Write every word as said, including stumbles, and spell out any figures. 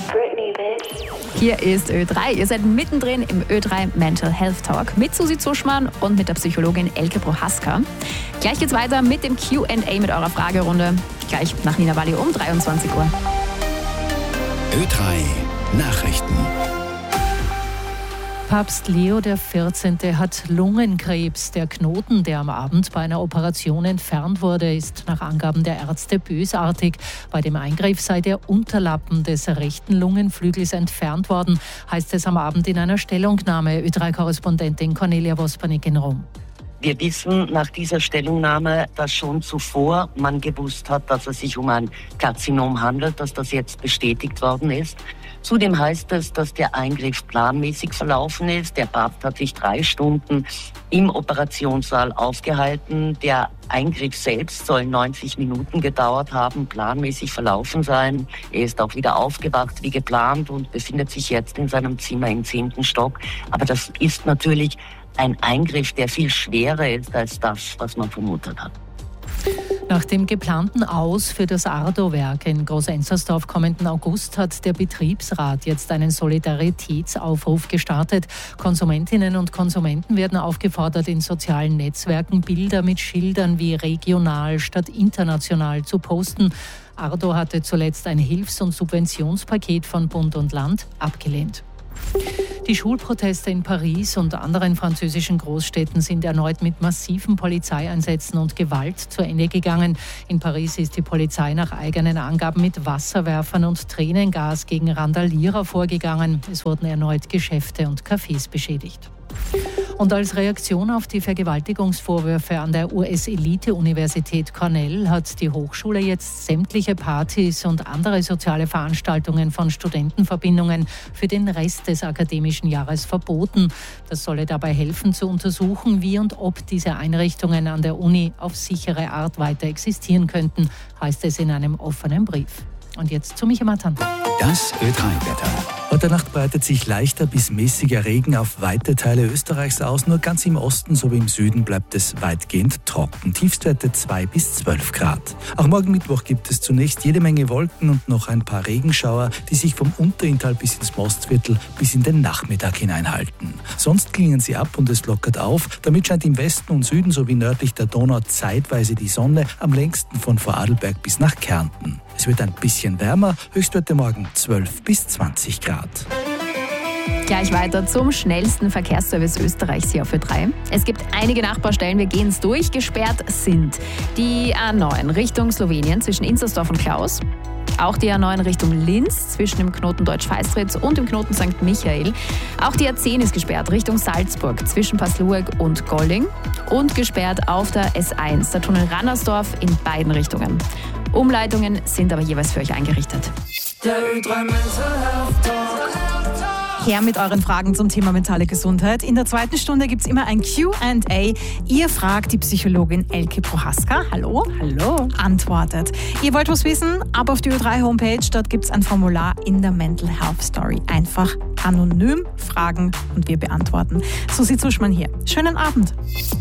Hier ist Ö drei. Ihr seid mittendrin im Ö drei Mental Health Talk mit Susi Zuschmann und mit der Psychologin Elke Prohaska. Gleich geht's weiter mit dem Q and A mit eurer Fragerunde. Gleich nach Nina Walli um dreiundzwanzig Uhr. Ö drei Nachrichten. Papst Leo der vierzehnte hat Lungenkrebs. Der Knoten, der am Abend bei einer Operation entfernt wurde, ist nach Angaben der Ärzte bösartig. Bei dem Eingriff sei der Unterlappen des rechten Lungenflügels entfernt worden, heißt es am Abend in einer Stellungnahme. Ö drei Korrespondentin Cornelia Wospanik in Rom. Wir wissen nach dieser Stellungnahme, dass schon zuvor man gewusst hat, dass es sich um ein Karzinom handelt, dass das jetzt bestätigt worden ist. Zudem heißt es, dass der Eingriff planmäßig verlaufen ist. Der Papst hat sich drei Stunden im Operationssaal aufgehalten. Der Eingriff selbst soll neunzig Minuten gedauert haben, planmäßig verlaufen sein. Er ist auch wieder aufgewacht wie geplant und befindet sich jetzt in seinem Zimmer im zehnten Stock. Aber das ist natürlich ein Eingriff, der viel schwerer ist als das, was man vermutet hat. Nach dem geplanten Aus für das Ardo-Werk in Groß-Enzersdorf kommenden August hat der Betriebsrat jetzt einen Solidaritätsaufruf gestartet. Konsumentinnen und Konsumenten werden aufgefordert, in sozialen Netzwerken Bilder mit Schildern wie regional statt international zu posten. Ardo hatte zuletzt ein Hilfs- und Subventionspaket von Bund und Land abgelehnt. Die Schulproteste in Paris und anderen französischen Großstädten sind erneut mit massiven Polizeieinsätzen und Gewalt zu Ende gegangen. In Paris ist die Polizei nach eigenen Angaben mit Wasserwerfern und Tränengas gegen Randalierer vorgegangen. Es wurden erneut Geschäfte und Cafés beschädigt. Und als Reaktion auf die Vergewaltigungsvorwürfe an der U S-Elite-Universität Cornell hat die Hochschule jetzt sämtliche Partys und andere soziale Veranstaltungen von Studentenverbindungen für den Rest des akademischen Jahres verboten. Das solle dabei helfen zu untersuchen, wie und ob diese Einrichtungen an der Uni auf sichere Art weiter existieren könnten, heißt es in einem offenen Brief. Und jetzt zu Micha Matan. Das Ö drei Wetter. Heute Nacht breitet sich leichter bis mäßiger Regen auf weite Teile Österreichs aus. Nur ganz im Osten sowie im Süden bleibt es weitgehend trocken. Tiefstwerte zwei bis zwölf Grad. Auch morgen Mittwoch gibt es zunächst jede Menge Wolken und noch ein paar Regenschauer, die sich vom Unterinntal bis ins Mostviertel bis in den Nachmittag hineinhalten. Sonst klingen sie ab und es lockert auf. Damit scheint im Westen und Süden sowie nördlich der Donau zeitweise die Sonne, am längsten von Vorarlberg bis nach Kärnten. Es wird ein bisschen wärmer, Höchstwerte morgen zwölf bis zwanzig Grad. Gleich weiter zum schnellsten Verkehrsservice Österreichs hier auf Ö drei. Es gibt einige Nachbarstellen, wir gehen es durch. Gesperrt sind die A neun Richtung Slowenien zwischen Inzersdorf und Klaus. Auch die A neun Richtung Linz zwischen dem Knoten Deutsch-Feistritz und dem Knoten Sankt Michael. Auch die A zehn ist gesperrt Richtung Salzburg zwischen Paslueg und Golling. Und gesperrt auf der S eins, der Tunnel Rannersdorf in beiden Richtungen. Umleitungen sind aber jeweils für euch eingerichtet. Der Ö drei Mental Health Talk. Her mit euren Fragen zum Thema mentale Gesundheit. In der zweiten Stunde gibt es immer ein Q and A. Ihr fragt die Psychologin Elke Prohaska. Hallo. Hallo. Antwortet. Ihr wollt was wissen? Ab auf die Ö drei Homepage. Dort gibt es ein Formular in der Mental Health Story. Einfach anonym fragen und wir beantworten. Susi Zuschmann hier. Schönen Abend.